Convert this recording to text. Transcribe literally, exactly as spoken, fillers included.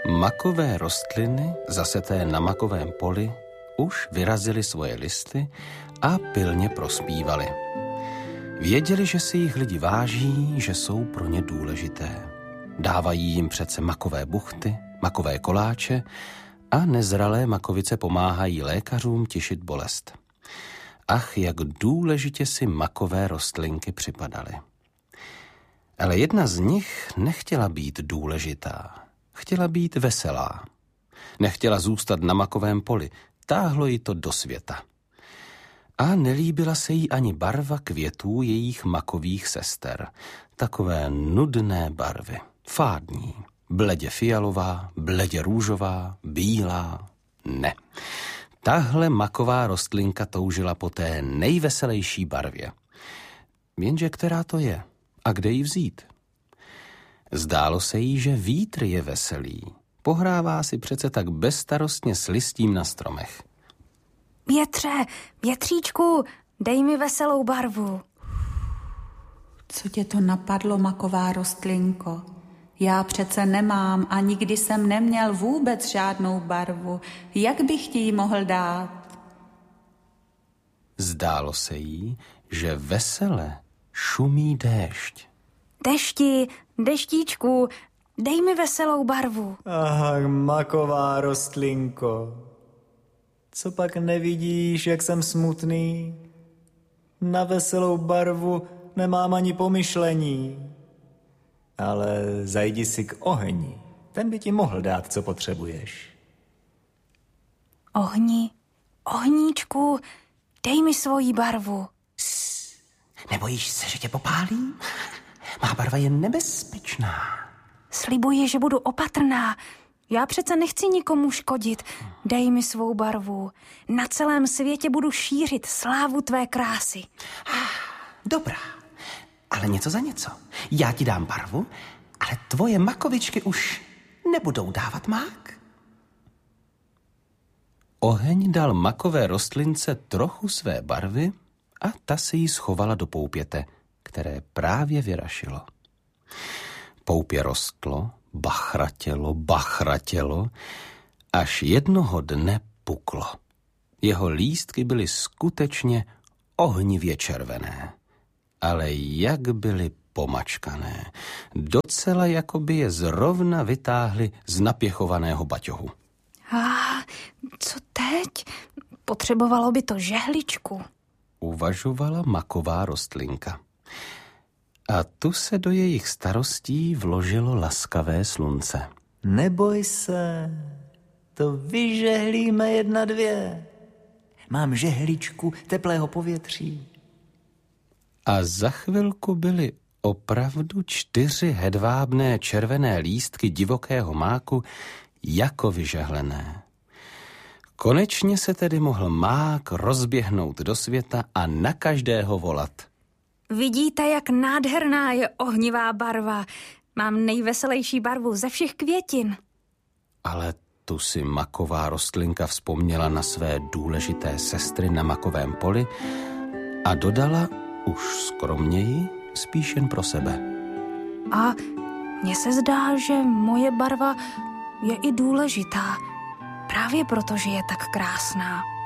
Makové rostliny, zaseté na makovém poli, už vyrazily svoje listy a pilně prospívaly. Věděli, že si jich lidi váží, že jsou pro ně důležité. Dávají jim přece makové buchty, makové koláče a nezralé makovice pomáhají lékařům tišit bolest. Ach, jak důležitě si makové rostlinky připadaly. Ale jedna z nich nechtěla být důležitá. Chtěla být veselá. Nechtěla zůstat na makovém poli. Táhlo ji to do světa. A nelíbila se jí ani barva květů jejich makových sester. Takové nudné barvy. Fádní. Bledě fialová, bledě růžová, bílá. Ne. Tahle maková rostlinka toužila po té nejveselější barvě. Jenže která to je? A kde ji vzít? Zdálo se jí, že vítr je veselý. Pohrává si přece tak bezstarostně s listím na stromech. Větře, větříčku, dej mi veselou barvu. Co tě to napadlo, maková rostlinko? Já přece nemám a nikdy jsem neměl vůbec žádnou barvu. Jak bych ti ji mohl dát? Zdálo se jí, že vesele šumí déšť. Dešti, deštíčku, dej mi veselou barvu. Ach, maková rostlinko, co pak nevidíš, jak jsem smutný? Na veselou barvu nemám ani pomyšlení. Ale zajdi si k ohni, ten by ti mohl dát, co potřebuješ. Ohni, ohníčku, dej mi svoji barvu. Ss, nebojíš se, že tě popálí? Má barva je nebezpečná. Slibuji, že budu opatrná. Já přece nechci nikomu škodit. Dej mi svou barvu. Na celém světě budu šířit slávu tvé krásy. Dobrá, ale něco za něco. Já ti dám barvu, ale tvoje makovičky už nebudou dávat mák. Oheň dal makové rostlince trochu své barvy a ta se jí schovala do poupěte, které právě vyrašilo. Poupě rostlo, bachratělo, bachratělo, až jednoho dne puklo. Jeho lístky byly skutečně ohnivě červené, ale jak byly pomačkané, docela jako by je zrovna vytáhli z napěchovaného baťohu. A co teď? Potřebovalo by to žehličku. Uvažovala maková rostlinka. A tu se do jejich starostí vložilo laskavé slunce. Neboj se, to vyžehlíme jedna dvě. Mám žehličku teplého povětří. A za chvilku byly opravdu čtyři hedvábné červené lístky divokého máku jako vyžehlené. Konečně se tedy mohl mák rozběhnout do světa a na každého volat. Vidíte, jak nádherná je ohnivá barva. Mám nejveselější barvu ze všech květin. Ale tu si maková rostlinka vzpomněla na své důležité sestry na makovém poli a dodala už skromněji, spíš jen pro sebe. A mně se zdá, že moje barva je i důležitá. Právě proto, že je tak krásná.